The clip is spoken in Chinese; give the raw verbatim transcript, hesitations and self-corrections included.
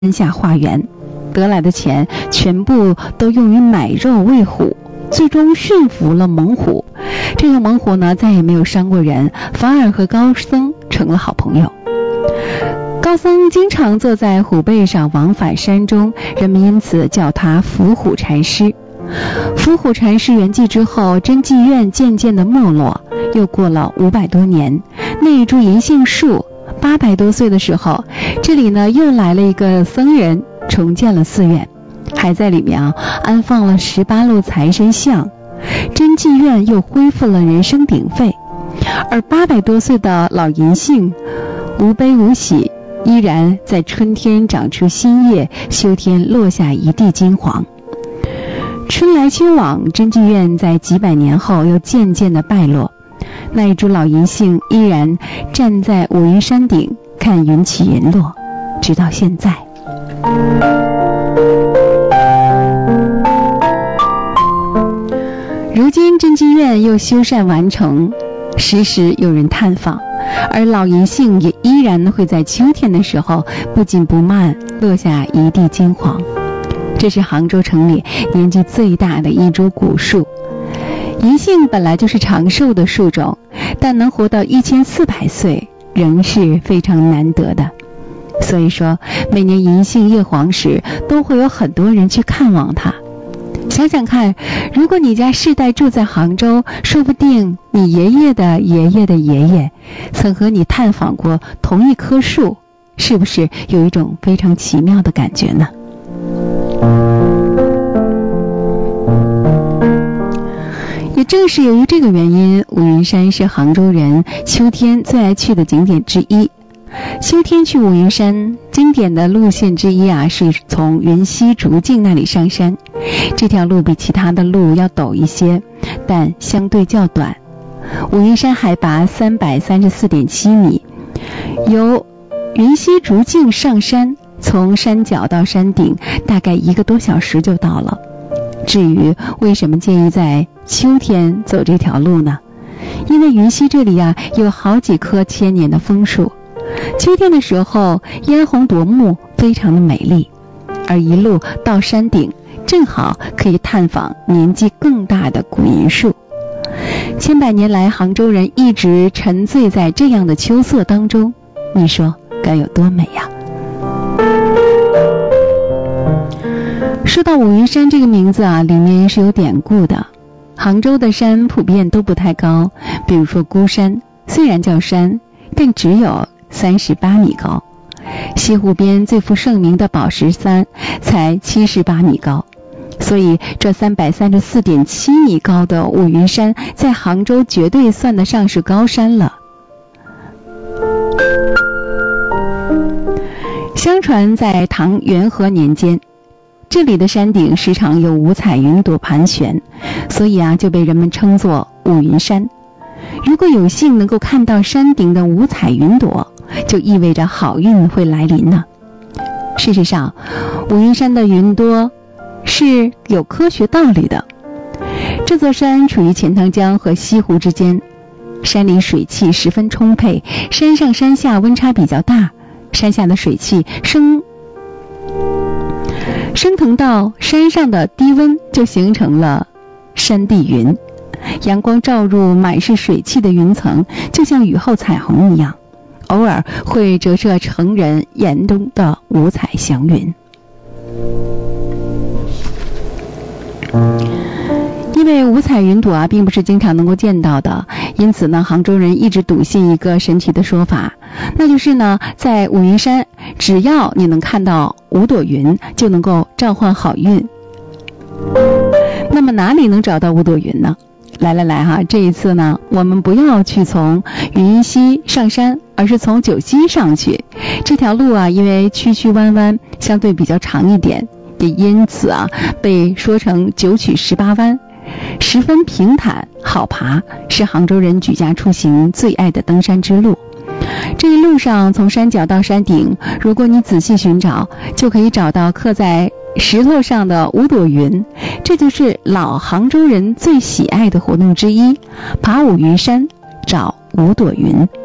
山下化缘，得来的钱全部都用于买肉喂虎，最终驯服了猛虎。这个猛虎呢，再也没有伤过人，反而和高僧成了好朋友。高僧经常坐在虎背上往返山中，人们因此叫他伏虎禅师。伏虎禅师圆寂之后，真迹院渐渐的没落。又过了五百多年，那一株银杏树八百多岁的时候，这里呢又来了一个僧人，重建了寺院，还在里面啊安放了十八路财神像，真迹院又恢复了人声鼎沸。而八百多岁的老银杏无悲无喜，依然在春天长出新叶，秋天落下一地金黄。春来秋往，真迹院在几百年后又渐渐的败落。那一株老银杏依然站在五云山顶，看云起云落，直到现在。如今真迹院又修缮完成，时时有人探访，而老银杏也依然会在秋天的时候不紧不慢落下一地金黄。这是杭州城里年纪最大的一株古树。银杏本来就是长寿的树种，但能活到一千四百岁仍是非常难得的。所以说每年银杏叶黄时，都会有很多人去看望它。想想看，如果你家世代住在杭州，说不定你爷爷的爷爷的爷爷曾和你探访过同一棵树，是不是有一种非常奇妙的感觉呢？也正是由于这个原因，五云山是杭州人秋天最爱去的景点之一。秋天去五云山，经典的路线之一啊，是从云溪竹径那里上山。这条路比其他的路要陡一些，但相对较短。五云山海拔 三百三十四点七米，由云溪竹径上山，从山脚到山顶大概一个多小时就到了。至于为什么建议在秋天走这条路呢？因为云溪这里啊有好几棵千年的枫树，秋天的时候嫣红夺目，非常的美丽。而一路到山顶，正好可以探访年纪更大的古银树。千百年来，杭州人一直沉醉在这样的秋色当中，你说该有多美呀？说到五云山这个名字啊，里面是有典故的。杭州的山普遍都不太高，比如说孤山，虽然叫山，但只有三十八米高。西湖边最负盛名的宝石山才七十八米高，所以这三百三十四点七米高的五云山在杭州绝对算得上是高山了。相传在唐元和年间，这里的山顶时常有五彩云朵盘旋，所以啊就被人们称作五云山。如果有幸能够看到山顶的五彩云朵，就意味着好运会来临呢。事实上，五云山的云多是有科学道理的。这座山处于钱塘江和西湖之间，山里水汽十分充沛，山上山下温差比较大，山下的水汽升升腾到山上的低温，就形成了山地云。阳光照入满是水汽的云层，就像雨后彩虹一样，偶尔会折射成人眼中的五彩祥云。因为五彩云朵啊并不是经常能够见到的，因此呢杭州人一直笃信一个神奇的说法，那就是呢在五云山，只要你能看到五朵云，就能够召唤好运。那么哪里能找到五朵云呢？来来来哈，这一次呢我们不要去从云溪上山，而是从九溪上去。这条路啊因为曲曲弯弯，相对比较长一点，也因此啊被说成九曲十八弯，十分平坦好爬，是杭州人举家出行最爱的登山之路。这一路上从山脚到山顶，如果你仔细寻找，就可以找到刻在石头上的五朵云，这就是老杭州人最喜爱的活动之一，爬五云山找五朵云。